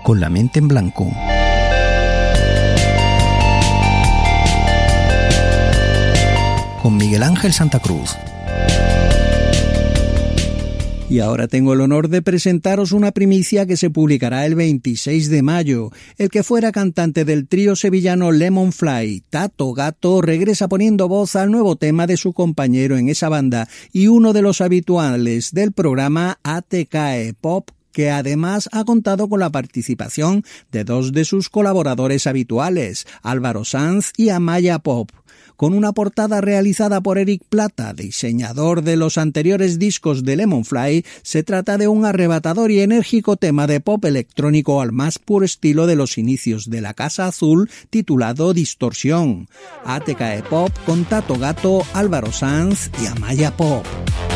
con la mente en blanco. Con Miguel Ángel Santa Cruz. Y ahora tengo el honor de presentaros una primicia que se publicará el 26 de mayo. El que fuera cantante del trío sevillano Lemon Fly, Tato Gato, regresa poniendo voz al nuevo tema de su compañero en esa banda y uno de los habituales del programa ATKE Pop, que además ha contado con la participación de dos de sus colaboradores habituales, Álvaro Sanz y Amaya Pop. Con una portada realizada por Eric Plata, diseñador de los anteriores discos de Lemon Fly, se trata de un arrebatador y enérgico tema de pop electrónico al más puro estilo de los inicios de la Casa Azul, titulado Distorsión. ATKE Pop con Tato Gato, Álvaro Sanz y Amaya Pop.